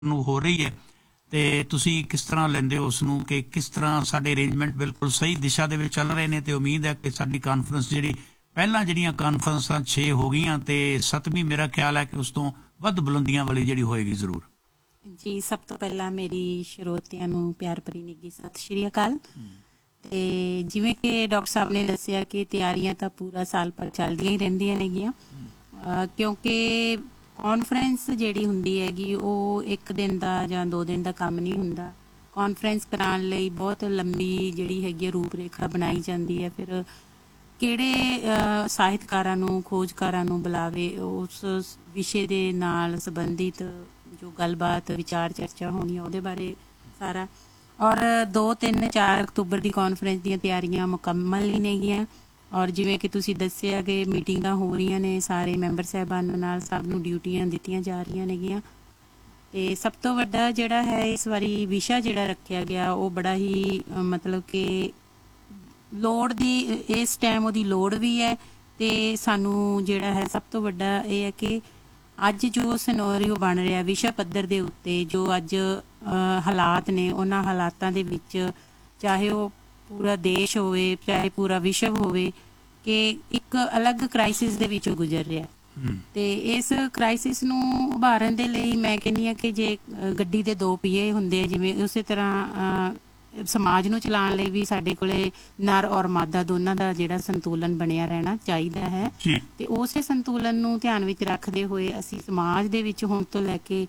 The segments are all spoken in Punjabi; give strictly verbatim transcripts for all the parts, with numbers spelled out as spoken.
ਨੂੰ ਹੋ ਰਹੀ ਹੈ ਤੇ ਤੁਸੀਂ ਕਿਸ ਤਰ੍ਹਾਂ ਲੈਂਦੇ ਹੋ ਉਸ ਨੂੰ ਕਿ ਕਿਸ ਤਰ੍ਹਾਂ ਸਾਡੇ ਅਰੇਂਜਮੈਂਟ ਬਿਲਕੁਲ ਸਹੀ ਦਿਸ਼ਾ ਦੇ ਵਿੱਚ ਚੱਲ ਰਹੇ ਨੇ ਤੇ ਉਮੀਦ ਹੈ ਕਿ ਸਾਡੀ ਕਾਨਫਰੰਸ ਜਿਹੜੀ ਪਹਿਲਾਂ ਜਿਹੜੀਆਂ ਕਾਨਫਰੰਸਾਂ ਛੇ ਹੋ ਗਈਆਂ ਤੇ ਸੱਤਵੀਂ ਮੇਰਾ ਖਿਆਲ ਹੈ ਕਿ ਉਸ ਤੋਂ ਵੱਧ ਬੁਲੰਦੀਆਂ ਵਾਲੀ ਜਿਹੜੀ ਹੋਏਗੀ ਜ਼ਰੂਰ। ਜੀ ਸਭ ਤੋਂ ਪਹਿਲਾਂ ਮੇਰੀ ਸਰੋਤਿਆਂ ਨੂੰ ਪਿਆਰ ਭਰੀ ਨਿੱਘੀ ਸਤਿ ਸ਼੍ਰੀ ਅਕਾਲ। ਤੇ ਜਿਵੇਂ ਕਿ ਡਾਕਟਰ ਸਾਹਿਬ ਨੇ ਦੱਸਿਆ ਕਿ ਤਿਆਰੀਆਂ ਤਾਂ ਪੂਰਾ ਸਾਲ ਭਰ ਚੱਲਦੀਆਂ ਹੀ ਰਹਿੰਦੀਆਂ ਨੇਗੀਆਂ ਕਿਉਂਕਿ ਕਾਨਫਰੰਸ ਜਿਹੜੀ ਹੁੰਦੀ ਹੈਗੀ ਉਹ ਇੱਕ ਦਿਨ ਦਾ ਜਾਂ ਦੋ ਦਿਨ ਦਾ ਕੰਮ ਨਹੀਂ ਹੁੰਦਾ। ਕਾਨਫਰੰਸ ਕਰਾਉਣ ਲਈ ਬਹੁਤ ਲੰਬੀ ਜਿਹੜੀ ਹੈਗੀ ਰੂਪ ਰੇਖਾ ਬਣਾਈ ਜਾਂਦੀ ਹੈ। ਫਿਰ ਕਿਹੜੇ ਸਾਹਿਤਕਾਰਾਂ ਨੂੰ ਖੋਜਕਾਰਾਂ ਨੂੰ ਬੁਲਾਵੇ, ਉਸ ਵਿਸ਼ੇ ਦੇ ਨਾਲ ਸੰਬੰਧਿਤ ਜੋ ਗੱਲਬਾਤ ਵਿਚਾਰ ਚਰਚਾ ਹੋਣੀ ਉਹਦੇ ਬਾਰੇ ਸਾਰਾ। ਔਰ ਦੋ ਤਿੰਨ ਚਾਰ ਅਕਤੂਬਰ ਦੀ ਕਾਨਫਰੰਸ ਦੀਆਂ ਤਿਆਰੀਆਂ ਮੁਕੰਮਲ ਹੀ ਨੇਗੀਆਂ। ਔਰ ਜਿਵੇਂ ਕਿ ਤੁਸੀਂ ਦੱਸਿਆ ਕਿ ਮੀਟਿੰਗਾਂ ਹੋ ਰਹੀਆਂ ਨੇ ਸਾਰੇ ਮੈਂਬਰ ਸਾਹਿਬਾਨਾਂ ਨਾਲ, ਸਭ ਨੂੰ ਡਿਊਟੀਆਂ ਦਿੱਤੀਆਂ ਜਾ ਰਹੀਆਂ ਨੇਗੀਆਂ। ਤੇ ਸਭ ਤੋਂ ਵੱਡਾ ਜਿਹੜਾ ਹੈ ਇਸ ਵਾਰੀ ਵਿਸ਼ਾ ਜਿਹੜਾ ਰੱਖਿਆ ਗਿਆ ਉਹ ਬੜਾ ਹੀ ਮਤਲਬ ਕਿ ਲੋੜ ਦੀ ਇਸ ਟਾਈਮ ਉਹਦੀ ਲੋੜ ਵੀ ਹੈ। ਤੇ ਸਾਨੂੰ ਜਿਹੜਾ ਹੈ ਸਭ ਤੋਂ ਵੱਡਾ ਇਹ ਹੈ ਕਿ ਅੱਜ ਜੋ ਸਿਨੈਰੀਓ ਬਣ ਰਿਹਾ ਵਿਸ਼ਵ ਪੱਧਰ ਦੇ ਉੱਤੇ, ਜੋ ਅੱਜ ਹਾਲਾਤ ਨੇ, ਉਹਨਾਂ ਹਾਲਾਤਾਂ ਦੇ ਵਿੱਚ ਚਾਹੇ ਉਹ ਪੂਰਾ ਦੇਸ਼ ਹੋਵੇ ਚਾਹੇ ਪੂਰਾ ਵਿਸ਼ਵ ਹੋਵੇ ਕਿ ਇੱਕ ਅਲੱਗ ਕ੍ਰਾਈਸਿਸ ਦੇ ਵਿੱਚੋਂ ਗੁਜ਼ਰ ਰਿਹਾ। ਤੇ ਇਸ ਕ੍ਰਾਈਸਿਸ ਨੂੰ ਉਭਾਰਨ ਦੇ ਲਈ ਮੈਂ ਕਹਿੰਦੀ ਹਾਂ ਕਿ ਜੇ ਗੱਡੀ ਦੇ ਦੋ ਪਹੀਏ ਹੁੰਦੇ ਆ ਜਿਵੇਂ, ਉਸੇ ਤਰ੍ਹਾਂ ਸਮਾਜ ਨੂੰ ਚਲਾਉਣ ਲਈ ਵੀ ਸਾਡੇ ਕੋਲੇ ਨਰ ਔਰ ਮਾਦਾ ਦੋਨਾਂ ਦਾ ਜਿਹੜਾ ਸੰਤੁਲਨ ਬਣਿਆ ਰਹਿਣਾ ਚਾਹੀਦਾ ਹੈ। ਤੇ ਉਸੇ ਸੰਤੁਲਨ ਨੂੰ ਧਿਆਨ ਵਿੱਚ ਰੱਖਦੇ ਹੋਏ ਅਸੀਂ ਸਮਾਜ ਦੇ ਵਿੱਚ ਹੁਣ ਤੋਂ ਲੈ ਕੇ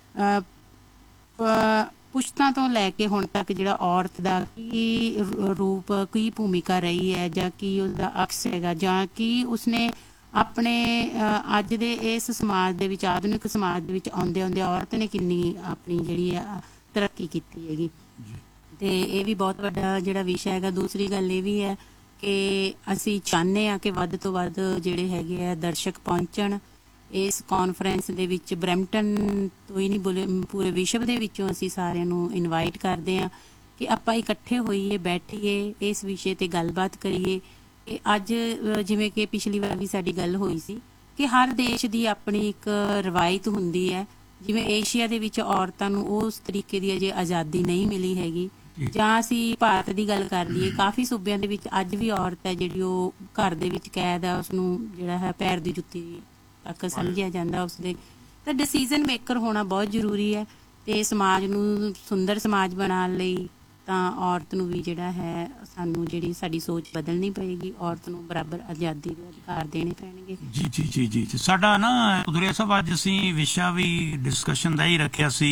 ਪੁਸ਼ਤਾਂ ਤੋਂ ਲੈ ਕੇ ਹੁਣ ਤੱਕ ਜਿਹੜਾ ਔਰਤ ਦਾ ਕੀ ਰੂਪ, ਕੀ ਭੂਮਿਕਾ ਰਹੀ ਹੈ ਜਾਂ ਕੀ ਉਸਦਾ ਅਕਸ ਹੈਗਾ ਜਾਂ ਕੀ ਉਸਨੇ ਆਪਣੇ ਅੱਜ ਦੇ ਇਸ ਸਮਾਜ ਦੇ ਵਿੱਚ, ਆਧੁਨਿਕ ਸਮਾਜ ਦੇ ਵਿੱਚ ਆਉਂਦੇ ਆਉਂਦੇ ਔਰਤ ਨੇ ਕਿੰਨੀ ਆਪਣੀ ਜਿਹੜੀ ਆ ਤਰੱਕੀ ਕੀਤੀ ਹੈਗੀ। ਤੇ ਇਹ ਵੀ ਬਹੁਤ ਵੱਡਾ ਜਿਹੜਾ ਵਿਸ਼ਾ ਹੈਗਾ। ਦੂਸਰੀ ਗੱਲ ਇਹ ਵੀ ਹੈ ਕਿ ਅਸੀਂ ਚਾਹੁੰਦੇ ਹਾਂ ਕਿ ਵੱਧ ਤੋਂ ਵੱਧ ਜਿਹੜੇ ਹੈਗੇ ਆ ਦਰਸ਼ਕ ਪਹੁੰਚਣ ਇਸ ਕਾਨਫਰੰਸ ਦੇ ਵਿੱਚ। ਬਰੈਂਪਟਨ ਤੋਂ ਹੀ ਨਹੀਂ ਬੋਲੇ, ਪੂਰੇ ਵਿਸ਼ਵ ਦੇ ਵਿੱਚੋਂ ਅਸੀਂ ਸਾਰਿਆਂ ਨੂੰ ਇਨਵਾਈਟ ਕਰਦੇ ਹਾਂ ਕਿ ਆਪਾਂ ਇਕੱਠੇ ਹੋਈਏ, ਬੈਠੀਏ, ਇਸ ਵਿਸ਼ੇ ਤੇ ਗੱਲਬਾਤ ਕਰੀਏ। ਕਿ ਅੱਜ ਜਿਵੇਂ ਕਿ ਪਿਛਲੀ ਵਾਰ ਵੀ ਸਾਡੀ ਗੱਲ ਹੋਈ ਸੀ ਕਿ ਹਰ ਦੇਸ਼ ਦੀ ਆਪਣੀ ਇੱਕ ਰਵਾਇਤ ਹੁੰਦੀ ਹੈ। ਜਿਵੇਂ ਏਸ਼ੀਆ ਦੇ ਵਿੱਚ ਔਰਤਾਂ ਨੂੰ ਉਸ ਤਰੀਕੇ ਦੀ ਅਜੇ ਆਜ਼ਾਦੀ ਨਹੀਂ ਮਿਲੀ ਹੈਗੀ। ਜਾਂ ਅਸੀਂ ਭਾਰਤ ਦੀ ਗੱਲ ਕਰ ਲਈਏ, ਕਾਫੀ ਸੂਬਿਆਂ ਦੇ ਵਿੱਚ ਅੱਜ ਵੀ ਔਰਤ ਹੈ ਜਿਹੜੀ ਉਹ ਘਰ ਦੇ ਵਿੱਚ ਕੈਦ ਹੈ, ਉਸਨੂੰ ਜਿਹੜਾ ਹੈ ਪੈਰ ਦੀ ਜੁੱਤੀ ਤੱਕ ਸਮਝਿਆ ਜਾਂਦਾ ਉਸਦੇ। ਤਾਂ ਡਿਸੀਜ਼ਨ ਮੇਕਰ ਹੋਣਾ ਬਹੁਤ ਜ਼ਰੂਰੀ ਹੈ। ਤੇ ਸਮਾਜ ਨੂੰ ਸੁੰਦਰ ਸਮਾਜ ਬਣਾਉਣ ਲਈ ਤਾਂ ਔਰਤ ਨੂੰ ਵੀ ਜਿਹੜਾ ਹੈ ਸਾਨੂੰ ਜਿਹੜੀ ਸਾਡੀ ਸੋਚ ਬਦਲਣੀ ਪਏਗੀ। ਔਰਤ ਨੂੰ ਬਰਾਬਰ ਆਜ਼ਾਦੀ ਦੇ ਅਧਿਕਾਰ ਦੇਣੇ ਪੈਣਗੇ। ਜੀ ਜੀ ਜੀ ਜੀ ਸਾਡਾ ਨਾ ਉਧਰਿਆ ਸਾਹਿਬ ਅੱਜ ਅਸੀਂ ਵਿਸ਼ਾ ਵੀ ਡਿਸਕਸ਼ਨ ਦਾ ਹੀ ਰੱਖਿਆ ਸੀ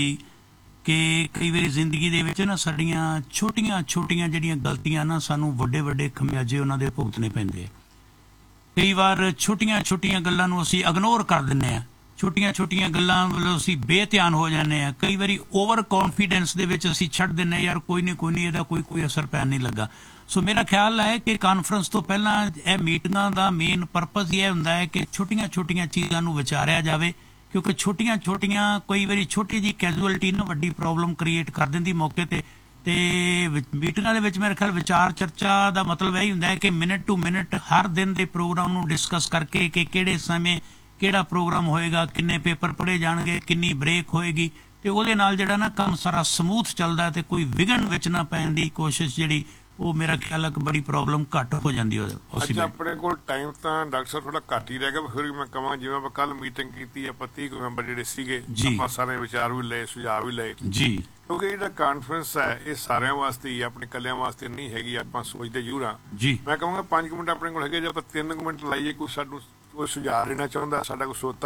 ਕਿ ਕਈ ਵਾਰੀ ਜ਼ਿੰਦਗੀ ਦੇ ਵਿੱਚ ਨਾ ਸਾਡੀਆਂ ਛੋਟੀਆਂ ਛੋਟੀਆਂ ਜਿਹੜੀਆਂ ਗਲਤੀਆਂ ਨਾ ਸਾਨੂੰ ਵੱਡੇ ਵੱਡੇ ਖਮਿਆਜੇ ਉਹਨਾਂ ਦੇ ਭੁਗਤਣੇ ਪੈਂਦੇ ਆ। ਕਈ ਵਾਰ ਛੋਟੀਆਂ ਛੋਟੀਆਂ ਗੱਲਾਂ ਨੂੰ ਅਸੀਂ ਇਗਨੋਰ ਕਰ ਦਿੰਦੇ ਹਾਂ, ਛੋਟੀਆਂ ਛੋਟੀਆਂ ਗੱਲਾਂ ਵੱਲੋਂ ਅਸੀਂ ਬੇਧਿਆਨ ਹੋ ਜਾਂਦੇ ਹਾਂ। ਕਈ ਵਾਰੀ ਓਵਰ ਕੌਨਫੀਡੈਂਸ ਦੇ ਵਿੱਚ ਅਸੀਂ ਛੱਡ ਦਿੰਦੇ ਹਾਂ, ਯਾਰ ਕੋਈ ਨਹੀਂ ਕੋਈ ਨਹੀਂ ਇਹਦਾ ਕੋਈ ਕੋਈ ਅਸਰ ਪੈਣ ਨਹੀਂ ਲੱਗਾ। ਸੋ ਮੇਰਾ ਖਿਆਲ ਹੈ ਕਿ ਕਾਨਫਰੰਸ ਤੋਂ ਪਹਿਲਾਂ ਇਹ ਮੀਟਿੰਗਾਂ ਦਾ ਮੇਨ ਪਰਪਸ ਇਹ ਹੁੰਦਾ ਹੈ ਕਿ ਛੋਟੀਆਂ ਛੋਟੀਆਂ ਚੀਜ਼ਾਂ ਨੂੰ ਵਿਚਾਰਿਆ ਜਾਵੇ ਕਿਉਂਕਿ ਛੋਟੀਆਂ ਛੋਟੀਆਂ ਕਈ ਵਾਰੀ ਛੋਟੀ ਜਿਹੀ ਕੈਜੂਅਲਟੀ ਨਾ ਵੱਡੀ ਪ੍ਰੋਬਲਮ ਕ੍ਰੀਏਟ ਕਰ ਦਿੰਦੀ ਮੌਕੇ ਤੇ। ਤੇ ਮੀਟਿੰਗਾਂ ਦੇ ਵਿੱਚ ਮੇਰੇ ਖਿਆਲ ਵਿਚਾਰ ਚਰਚਾ ਦਾ ਮਤਲਬ ਇਹ ਹੁੰਦਾ ਹੈ ਕਿ ਮਿੰਟ ਟੂ ਮਿੰਟ ਹਰ ਦਿਨ ਦੇ ਪ੍ਰੋਗਰਾਮ ਨੂੰ ਡਿਸਕਸ ਕਰਕੇ ਕਿ ਕਿਹੜੇ ਸਮੇਂ ਕਿਹੜਾ ਪ੍ਰੋਗਰਾਮ ਹੋਏਗਾ, ਕਿੰਨੇ ਪੇਪਰ ਪੜ੍ਹੇ ਜਾਣਗੇ, ਕਿੰਨੀ ਬ੍ਰੇਕ ਹੋਏਗੀ ਤੇ ਉਹਦੇ ਨਾਲ ਜਿਹੜਾ ਨਾ ਕੰਮ ਸਾਰਾ ਸਮੂਥ ਚੱਲਦਾ ਤੇ ਕੋਈ ਵਿਘਨ ਵਿੱਚ ਨਾ ਪੈਣ ਦੀ ਕੋਸ਼ਿਸ਼ ਜਿਹੜੀ ਉਹ ਮੇਰਾ ਖਿਆਲ ਹੈ ਕਿ ਬੜੀ ਪ੍ਰੋਬਲਮ ਘੱਟ ਹੋ ਜਾਂਦੀ ਹੈ। ਅੱਛਾ, ਆਪਣੇ ਕੋਲ ਟਾਈਮ ਤਾਂ ਡਾਕਟਰ ਸਾਹਿਬ ਥੋੜਾ ਘੱਟ ਹੀ ਰਹਿ ਗਿਆ। ਫਿਰ ਮੈਂ ਕਹਾਂ ਜਿਵੇਂ ਆਪਾਂ ਕੱਲ ਮੀਟਿੰਗ ਕੀਤੀ ਆਪਾਂ ਤੀਹ ਕੁ ਮੈਂਬਰ ਜਿਹੜੇ ਸੀਗੇ ਆਪਾਂ ਸਾਰੇ ਵਿਚਾਰ ਵੀ ਲਏ, ਸੁਝਾਅ ਵੀ ਲਏ ਜੀ। ਕਿਉਂਕਿ ਜਿਹੜਾ ਕਾਨਫਰੰਸ ਹੈ ਇਹ ਸਾਰਿਆਂ ਵਾਸਤੇ ਹੀ, ਆਪਣੇ ਕੱਲਿਆਂ ਵਾਸਤੇ ਨਹੀਂ ਹੈਗੀ। ਆਪਾਂ ਸੋਚਦੇ ਜ਼ਰੂਰ ਹਾਂ ਜੀ। ਮੈਂ ਕਹਾਂਗਾ ਪੰਜ ਕੁ ਮਿੰਟ ਆਪਣੇ ਕੋਲ ਹੈਗੇ, ਜੇ ਆਪਾਂ ਤਿੰਨ ਕੁ ਮਿੰਟ ਲਾਈਏ ਕੋਈ ਸਾਨੂੰ ਕੋਈ ਸੁਝਾਅ ਦੇਣਾ ਚਾਹੁੰਦਾ ਸਾਡਾ ਕੋਈ ਸੋਤਾ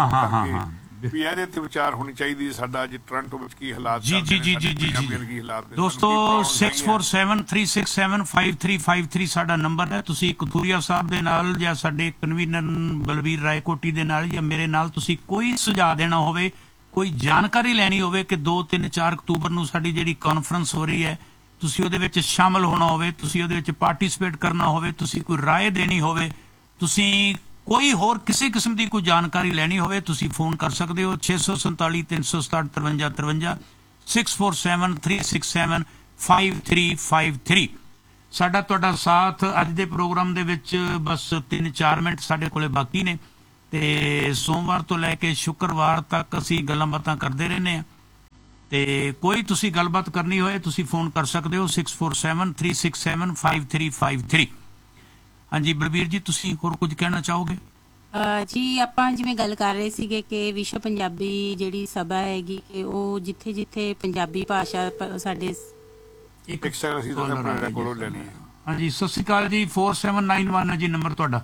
ਵੀ ਇਹਦੇ ਤੇ ਵਿਚਾਰ ਹੋਣੀ ਚਾਹੀਦੀ। ਸਾਡਾ ਅੱਜ ਟੋਰਾਂਟੋ ਵਿੱਚ ਕੀ ਹਾਲਾਤ ਜੀ ਜੀ ਜੀ ਜੀ ਜੀ ਦੋਸਤੋ six four seven three six seven five three five three ਸਾਡਾ ਨੰਬਰ ਹੈ। ਤੁਸੀਂ ਕਥੂਰੀਆ ਸਾਹਿਬ ਦੇ ਨਾਲ ਜਾਂ ਸਾਡੇ ਕਨਵੀਨਰ ਬਲਬੀਰ ਰਾਏਕੋਟੀ ਦੇ ਨਾਲ ਜਾਂ ਮੇਰੇ ਨਾਲ ਤੁਸੀਂ ਕੋਈ ਸੁਝਾਅ ਦੇਣਾ ਹੋਵੇ, ਕੋਈ ਜਾਣਕਾਰੀ ਲੈਣੀ ਹੋਵੇ ਕਿ ਦੋ ਤਿੰਨ ਚਾਰ ਅਕਤੂਬਰ ਨੂੰ ਸਾਡੀ ਜਿਹੜੀ ਕਾਨਫਰੰਸ ਹੋ ਰਹੀ ਹੈ ਤੁਸੀਂ ਉਹਦੇ ਵਿੱਚ ਸ਼ਾਮਲ ਹੋਣਾ ਹੋਵੇ, ਤੁਸੀਂ ਉਹਦੇ ਵਿੱਚ ਪਾਰਟੀਸਪੇਟ ਕਰਨਾ ਹੋਵੇ, ਤੁਸੀਂ ਕੋਈ ਰਾਏ ਦੇਣੀ ਹੋਵੇ, ਤੁਸੀਂ ਕੋਈ ਹੋਰ ਕਿਸੇ ਕਿਸਮ ਦੀ ਕੋਈ ਜਾਣਕਾਰੀ ਲੈਣੀ ਹੋਵੇ ਤੁਸੀਂ ਫੋਨ ਕਰ ਸਕਦੇ ਹੋ ਛੇ ਸੌ ਸੰਤਾਲੀ ਤਿੰਨ ਸੌ ਸਤਾਹਠ ਤਰਵੰਜਾ ਤਰਵੰਜਾ six four seven three six seven five three five three. ਸਾਡਾ ਤੁਹਾਡਾ ਸਾਥ ਅੱਜ ਦੇ ਪ੍ਰੋਗਰਾਮ ਦੇ ਵਿੱਚ ਬਸ ਤਿੰਨ ਚਾਰ ਮਿੰਟ ਸਾਡੇ ਕੋਲੇ ਬਾਕੀ ਨੇ ਤੇ ਸੋਮਵਾਰ ਤੋਂ ਲੈ ਕੇ ਸ਼ੁੱਕਰਵਾਰ ਤੱਕ ਅਸੀਂ ਗੱਲਾਂ ਬਾਤਾਂ ਕਰਦੇ ਰਹਿੰਦੇ ਹਾਂ ਤੇ ਕੋਈ ਤੁਸੀਂ ਗੱਲਬਾਤ ਕਰਨੀ ਹੋਏ ਤੁਸੀਂ ਫੋਨ ਕਰ ਸਕਦੇ ਹੋ six four seven three six seven five three five three. ਹਾਂਜੀ ਬਲਬੀਰ ਜੀ, ਤੁਸੀਂ ਹੋਰ ਕੁਝ ਕਹਿਣਾ ਚਾਹੋਗੇ? ਅਹ ਜੀ ਆਪਾਂ ਜਿਵੇਂ ਗੱਲ ਕਰ ਰਹੇ ਸੀਗੇ ਕਿ ਵਿਸ਼ਵ ਪੰਜਾਬੀ ਜਿਹੜੀ ਸਭਾ ਹੈਗੀ ਕਿ ਉਹ ਜਿੱਥੇ ਜਿੱਥੇ ਪੰਜਾਬੀ ਭਾਸ਼ਾ ਪ- ਸਾਡੇ ਇੱਕ ਸੈਕਿੰਡ ਅਸੀਂ ਤਾਂ ਆਪਣੇ ਕੋਲੋਂ ਲੈ ਲਈਏ। ਹਾਂਜੀ ਸਤਿ ਸ਼੍ਰੀ ਅਕਾਲ ਜੀ, ਫੋਰ ਸੈਵਨ ਨਾਈਨ ਵਨ ਹੈ ਜੀ ਨੰਬਰ ਤੁਹਾਡਾ।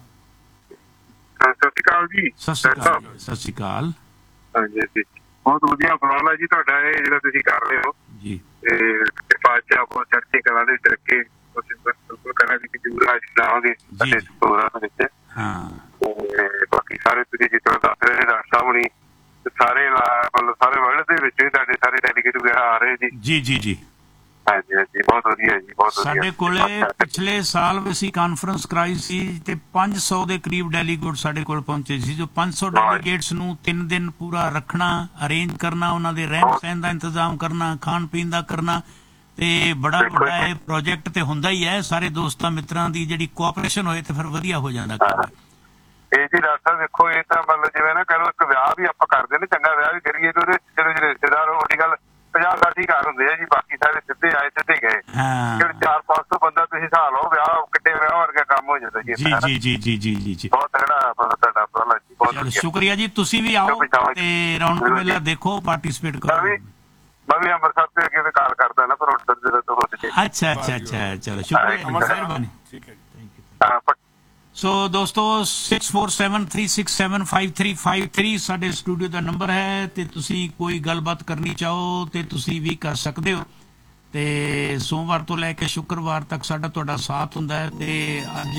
ਸਤਿ ਸ਼੍ਰੀ ਅਕਾਲ ਜੀ। ਸਤਿ ਸ਼੍ਰੀ ਅਕਾਲ ਜੀ, ਸਤਿ ਸ਼੍ਰੀ ਅਕਾਲ ਹਾਂਜੀ ਜੀ, ਬਹੁਤ ਵਧੀਆ ਉਪਰਾਲਾ ਜੀ ਤੁਹਾਡਾ ਇਹ ਜਿਹੜਾ ਤੁਸੀਂ ਕਰ ਰਹੇ ਹੋ ਜੀ। ਤੇ ਪਾਤਸ਼ਾਹ ਬਹੁਤ ਚੜ੍ਹਦੀ ਕਲਾ ਦੇ ਵਿੱਚ ਰੱਖੇ ਤੁਸੀਂ ਬਿਲਕੁਲ ਕਰਾਂਗੇ ਕਿ ਜਰੂਰ ਹਾਜ਼ਰ ਲਾਵਾਂਗੇ ਸਾਡੇ ਪ੍ਰੋਗਰਾਮ ਵਿੱਚ। ਹਾਂ ਤੇ ਬਾਕੀ ਸਾਰੇ ਤੁਸੀਂ ਜਿਸ ਤਰ੍ਹਾਂ ਦੱਸ ਰਹੇ ਡਾਕਟਰ ਸਾਹਿਬ ਹੋਣੀ ਤੇ ਸਾਰੇ ਲਾ- ਮਤਲਬ ਸਾਰੇ ਵਰਲਡ ਦੇ ਵਿੱਚ ਵੀ ਤੁਹਾਡੇ ਸਾਰੇ ਡੈਲੀਗੇਟ ਵਗੈਰਾ ਆ ਰਹੇ ਜੀ। ਜੀ ਜੀ ਜੀ ਹਾਂਜੀ ਹਾਂਜੀ, ਬਹੁਤ ਵਧੀਆ ਜੀ, ਬਹੁਤ ਵਧੀਆ। ਸਾਡੇ ਕੋਲੇ ਪਿਛਲੇ ਸਾਲ ਵੀ ਅਸੀਂ ਕਾਨਫਰੰਸ ਕਰਾਈ ਸੀ ਤੇ ਪੰਜ ਸੌ ਦੇ ਕਰੀਬ ਡੈਲੀਗੇਟ ਸਾਡੇ ਕੋਲ ਪਹੁੰਚੇ ਸੀ। ਜੋ ਪੰਜ ਸੌ ਡੈਲੀਗੇਟਸ ਨੂੰ ਤਿੰਨ ਦਿਨ ਪੂਰਾ ਰੱਖਣਾ, ਅਰੇਂਜ ਕਰਨਾ, ਉਹਨਾਂ ਦੇ ਰਹਿਣ ਸਹਿਣ ਦਾ ਇੰਤਜ਼ਾਮ ਕਰਨਾ, ਖਾਣ ਪੀਣ ਦਾ ਕਰਨਾ, ਤੇ ਬੜਾ ਵੱਡਾ ਇਹ ਪ੍ਰੋਜੈਕਟ ਤੇ ਹੁੰਦਾ ਹੀ ਹੈ। ਸਾਰੇ ਦੋਸਤਾਂ ਮਿੱਤਰਾਂ ਦੀ ਜਿਹੜੀ ਕੋਆਪਰੇਸ਼ਨ ਹੋਏ ਤੇ ਫਿਰ ਵਧੀਆ ਹੋ ਜਾਂਦਾ ਕੰਮ। ਇਹ ਜੀ ਡਾਕਟਰ ਸਾਹਿਬ ਦੇਖੋ, ਇਹ ਤਾਂ ਮਤਲਬ ਜਿਵੇਂ ਨਾ ਕਹਿ ਲਓ ਇੱਕ ਵਿਆਹ ਵੀ ਆਪਾਂ ਕਰਦੇ ਨੇ, ਚੰਗਾ ਵਿਆਹ ਵੀ ਕਰੀਏ ਤੇ ਉਹਦੇ ਜਿਹੜੇ ਜਿਹੜੇ ਰਿਸ਼ਤੇਦਾਰ ਉਹਦੀ ਗੱਲ ਪੰਜਾਹ ਸੱਠ ਹੀ ਘਰ ਹੁੰਦੇ ਆ ਜੀ, ਬਾਕੀ ਸਾਰੇ ਸਿੱਧੇ ਆਏ ਸਿੱਧੇ ਗਏ। ਹਾਂ ਜਿਹੜੇ ਚਾਰ ਪੰਜ ਸੌ ਬੰਦਾ ਤੁਸੀਂ ਹਿਸਾਬ ਲਓ, ਵਿਆਹ ਕਿੱਡੇ ਵਿਆਹ ਵਰਗਾ ਕੰਮ ਹੋ ਜਾਂਦਾ ਜੀ। ਜੀ ਜੀ ਜੀ ਜੀ ਜੀ ਜੀ ਜੀ ਬਹੁਤ ਤਗੜਾ ਮਤਲਬ ਤੁਹਾਡਾ ਉਪਰਾਲਾ ਜੀ, ਬਹੁਤ ਚਲੋ ਵਧੀਆ। ਸ਼ੁਕਰੀਆ ਜੀ, ਤੁਸੀਂ ਵੀ ਆਓ ਤੇ ਰੌਣਕ ਮੇਲਾ ਦੇਖੋ, ਪਾਰਟਿਸਿਪੇਟ ਮੈਂ ਕਰੋ। ਵੀ ਮੈਂ ਵੀ ਅੰਮ੍ਰਿਤਸਰ ਤੇ ਅੱਗੇ ਕਾਲ ਕਰਦਾ ਨਾ, ਪਰ ਉੱਧਰ ਜਿਹੜਾ ਤੋਂ ਹੋ ਜੇ। ਅੱਛਾ ਅੱਛਾ ਅੱਛਾ, ਚਲੋ ਸ਼ੁਕਰੀਆ ਜੀ, ਮਿਹਰਬਾਨੀ। ਠੀਕ ਹੈ ਜੀ। ਹਾਂ, ਪਰ ਸੋ ਦੋਸਤੋ six four seven three six seven five three five three ਸਾਡੇ ਸਟੂਡੀਓ ਦਾ ਨੰਬਰ ਹੈ ਤੇ ਤੁਸੀਂ ਕੋਈ ਗੱਲਬਾਤ ਕਰਨੀ ਚਾਹੋ ਤੇ ਤੁਸੀਂ ਵੀ ਕਰ ਸਕਦੇ ਹੋ। ਤੇ ਸੋਮਵਾਰ ਤੋਂ ਲੈ ਕੇ ਸ਼ੁੱਕਰਵਾਰ ਤੱਕ ਸਾਡਾ ਤੁਹਾਡਾ ਸਾਥ ਹੁੰਦਾ ਹੈ। ਤੇ ਅੱਜ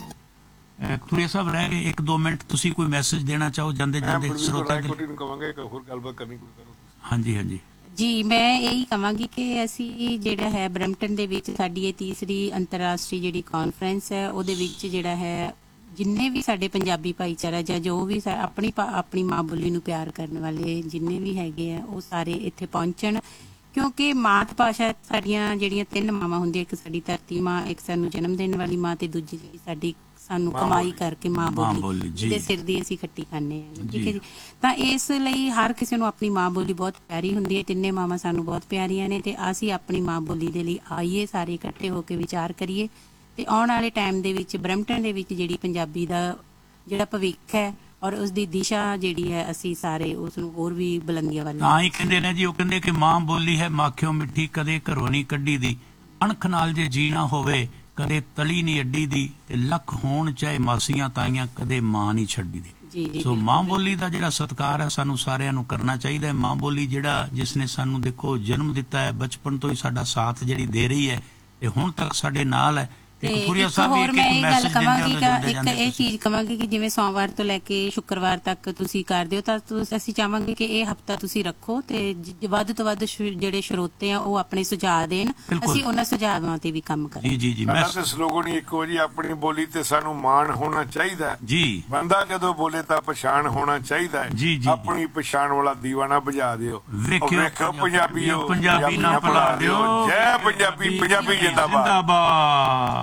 ਖੁਰੀਆ ਸਾਹਿਬ ਰਹਿ ਗਏ ਇੱਕ ਦੋ ਮਿੰਟ, ਤੁਸੀਂ ਕੋਈ ਮੈਸੇਜ ਦੇਣਾ ਚਾਹੋ ਜਾਂਦੇ ਮੈਂ ਜਾਂਦੇ ਪ੍ਰਵੀਨ ਸਰੋਤਿਆਂ ਦੇ? ਰਾਏਕੋਟੀ ਨੂੰ ਕਵਾਂਗੇ ਇੱਕ ਹੋਰ ਗੱਲਬਾਤ ਕਰਨੀ ਕੋਈ ਕਰੋ। ਹਾਂਜੀ ਹਾਂਜੀ ਜੀ ਮੈਂ ਇਹੀ ਕਹਾਂਗੀ ਕਿ ਅਸੀਂ ਜਿਹੜਾ ਹੈ ਬਰੈਂਪਟਨ ਦੇ ਵਿੱਚ ਸਾਡੀ ਇਹ ਤੀਸਰੀ ਅੰਤਰਰਾਸ਼ਟਰੀ ਜਿਹੜੀ ਕਾਨਫਰੰਸ ਹੈ ਉਹਦੇ ਵਿੱਚ ਜਿਹੜਾ ਹੈ ਜਿੰਨੇ ਵੀ ਸਾਡੇ ਪੰਜਾਬੀ ਭਾਈਚਾਰਾ ਜਾਂ ਜੋ ਵੀ ਸਾ- ਆਪਣੀ ਭਾ- ਆਪਣੀ ਮਾਂ ਬੋਲੀ ਨੂੰ ਪਿਆਰ ਕਰਨ ਵਾਲੇ ਜਿੰਨੇ ਵੀ ਹੈਗੇ ਆ ਉਹ ਸਾਰੇ ਇੱਥੇ ਪਹੁੰਚਣ, ਕਿਉਂਕਿ ਮਾਤ ਭਾਸ਼ਾ ਸਾਡੀਆਂ ਜਿਹੜੀਆਂ ਤਿੰਨ ਮਾਵਾਂ ਹੁੰਦੀਆਂ, ਇੱਕ ਸਾਡੀ ਧਰਤੀ ਮਾਂ, ਇੱਕ ਸਾਨੂੰ ਜਨਮ ਦੇਣ ਵਾਲੀ ਮਾਂ ਤੇ ਦੂਜੀ ਜਿਹੜੀ ਸਾਡੀ ਸਾਨੂੰ ਕਮਾਈ ਕਰਕੇ ਮਾਂ ਬੋਲੀ, ਬੋਲੀ ਜੀ। ਜਿਹਦੇ ਸਿਰ ਦੀ ਅਸੀਂ ਖੱਟੀ ਖਾਂਦੇ ਹਾਂ। ਠੀਕ ਹੈ ਜੀ। ਜੀ। ਤਾਂ ਇਸ ਲਈ ਹਰ ਕਿਸੇ ਨੂੰ ਆਪਣੀ ਮਾਂ ਬੋਲੀ ਬਹੁਤ ਪਿਆਰੀ ਹੁੰਦੀ ਹੈ। ਤਿੰਨੇ ਮਾਵਾਂ ਸਾਨੂੰ ਬਹੁਤ ਪਿਆਰੀਆਂ ਨੇ ਤੇ ਅਸੀਂ ਆਪਣੀ ਮਾਂ ਬੋਲੀ ਦੇ ਲਈ ਆਈਏ, ਸਾਰੇ ਇਕੱਠੇ ਹੋ ਕੇ ਵਿਚਾਰ ਕਰੀਏ ਤੇ ਆਉਣ ਵਾਲੇ ਟਾਈਮ ਦੇ ਵਿੱਚ ਬਰੈਂਪਟਨ ਦੇ ਵਿੱਚ ਜਿਹੜੀ ਪੰਜਾਬੀ ਦਾ ਜਿਹੜਾ ਭਵਿੱਖ ਹੈ ਔਰ ਉਸ ਦੀ ਦਿਸ਼ਾ ਜਿਹੜੀ ਹੈ ਅਸੀਂ ਸਾਰੇ ਉਸ ਨੂੰ ਹੋਰ ਵੀ ਬੁਲੰਦੀਆਂ ਵੱਲ ਤਾਂ ਹੀ ਕਹਿੰਦੇ ਨੇ ਜੀ, ਉਹ ਕਹਿੰਦੇ ਕਿ ਮਾਂ ਬੋਲੀ ਹੈ ਮਾਖਿਓ ਮਿੱਠੀ, ਕਦੇ ਘਰੋਂ ਨਹੀਂ ਕੱਢੀ ਦੀ, ਅਣਖ ਨਾਲ ਜੇ ਜੀਣਾ ਹੋਵੇ ਕਦੇ ਤਲੀ ਨਹੀਂ ਅੱਡੀ ਦੀ, ਤੇ ਲੱਖ ਹੋਣ ਚਾਹੇ ਮਾਸੀਆਂ ਤਾਈਆਂ ਕਦੇ ਮਾਂ ਨਹੀਂ ਛੱਡੀ ਦੀ। ਜੀ ਜੀ ਸੋ ਮਾਂ ਬੋਲੀ ਦਾ ਜਿਹੜਾ ਸਤਿਕਾਰ ਹੈ ਸਾਨੂੰ ਸਾਰਿਆਂ ਨੂੰ ਕਰਨਾ ਚਾਹੀਦਾ ਹੈ। ਮਾਂ ਬੋਲੀ ਜਿਹੜਾ ਜਿਸ ਨੇ ਸਾਨੂੰ ਦੇਖੋ ਜਨਮ ਦਿੱਤਾ ਹੈ, ਬਚਪਨ ਤੋਂ ਹੀ ਸਾਡਾ ਸਾਥ ਜਿਹੜੀ ਦੇ ਰਹੀ ਹੈ ਤੇ ਹੁਣ ਤੱਕ ਸਾਡੇ ਨਾਲ ਹੈ। ਤੇ ਇੱਕ ਖੁਰੀਆ ਇੱਕ ਸਾਹਿਬ ਵੀ ਹੋਰ ਇੱਕ ਮੈਂ ਇੱਕ ਇਹ ਗੱਲ ਮੈਸੇਜ ਕਵਾਂਗੀ ਦਿੰਦੇ ਕਿ ਜਾਂਦੇ ਇੱਕ ਜਾਂਦੇ ਇਹ ਤੁਸੀਂ। ਚੀਜ਼ ਕਵਾਂਗੀ ਕਿ ਜਿਵੇਂ ਸੋਮਵਾਰ ਤੋਂ ਲੈ ਕੇ ਸ਼ੁੱਕਰਵਾਰ ਤੱਕ ਤੁਸੀਂ ਕਰਦੇ ਹੋ ਤਾਂ ਤੁਸ- ਅਸੀਂ ਚਾਹਾਂਗੇ ਕਿ ਇਹ ਹਫਤਾ ਤੁਸੀਂ ਰੱਖੋ ਤੇ ਜ- ਵੱਧ ਤੋਂ ਵੱਧ ਸ਼ੁ- ਜਿਹੜੇ ਸਰੋਤੇ ਆ ਉਹ ਆਪਣੇ ਸੁਝਾਅ ਦੇਣ, ਬਿਲਕੁਲ। ਅਸੀਂ ਉਹਨਾਂ ਸੁਝਾਵਾਂ ਤੇ ਵੀ ਕੰਮ ਕਰਾਂਗੇ। ਜੀ ਜੀ ਜੀ ਸਾਡਾ ਮੈਂ ਤੇ ਸਲੋਗਨ ਹੀ ਇੱਕੋ ਜੀ, ਆਪਣੀ ਬੋਲੀ ਤੇ ਸਾਨੂੰ ਮਾਣ ਹੋਣਾ ਚਾਹੀਦਾ ਹੈ। ਜੀ ਬੰਦਾ ਜਦੋਂ ਬੋਲੇ ਤਾਂ ਪਛਾਣ ਹੋਣਾ ਚਾਹੀਦਾ ਹੈ। ਜੀ, ਜੀ, ਜੀ। ਆਪਣੀ ਪਛਾਣ ਵਾਲਾ ਦੀਵਾਨਾ ਬੁਝਾ ਦਿਓ। ਵੇਖਿਓ ਉਹ ਵੇਖੋ ਪੰਜਾਬੀਓ, ਪੰਜਾਬੀ ਨਾ ਭੁਲਾ ਦਿਓ। ਜੈ ਪੰਜਾਬੀ, ਪੰਜਾਬੀ ਜਿੰਦਾਬਾਦ। ਜਿੰਦਾਬਾਦ।